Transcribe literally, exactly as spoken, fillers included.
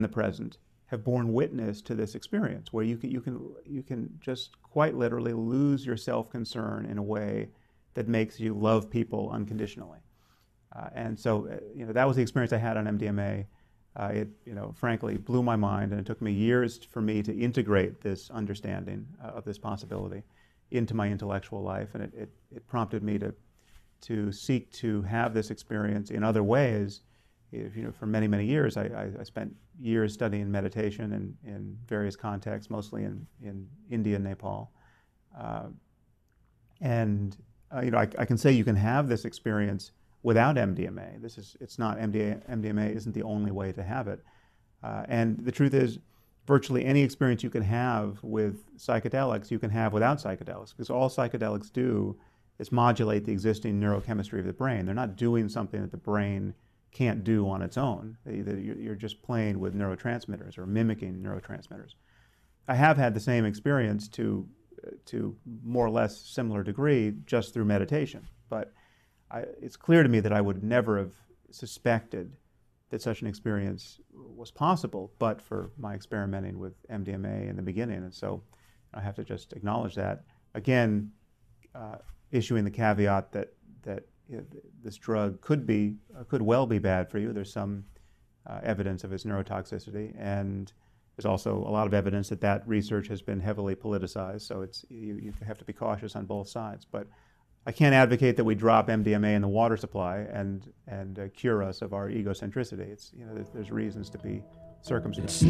the present have borne witness to this experience where you can, you can, you can just quite literally lose your self-concern in a way that makes you love people unconditionally. Uh, and so, uh, you know, that was the experience I had on M D M A. Uh, it, you know, frankly blew my mind, and it took me years for me to integrate this understanding uh, of this possibility into my intellectual life, and it, it, it prompted me to, to seek to have this experience in other ways. If, you know, for many, many years, I, I, I spent years studying meditation in, in various contexts, mostly in, in India and Nepal. Uh, and, uh, you know, I, I can say you can have this experience without M D M A. This is, it's not, M D M A isn't the only way to have it. Uh, and the truth is, virtually any experience you can have with psychedelics, you can have without psychedelics, because all psychedelics do is modulate the existing neurochemistry of the brain. They're not doing something that the brain can't do on its own. You're just playing with neurotransmitters or mimicking neurotransmitters. I have had the same experience to, to more or less similar degree just through meditation, but I, it's clear to me that I would never have suspected that such an experience was possible but for my experimenting with M D M A in the beginning, and so I have to just acknowledge that. Again, uh, issuing the caveat that, that you know, this drug could be, uh, could well be bad for you. There's some uh, evidence of its neurotoxicity, and there's also a lot of evidence that that research has been heavily politicized, so it's, you, you have to be cautious on both sides. But I can't advocate that we drop M D M A in the water supply and, and uh, cure us of our egocentricity. It's, you know, there's, there's reasons to be circumspect.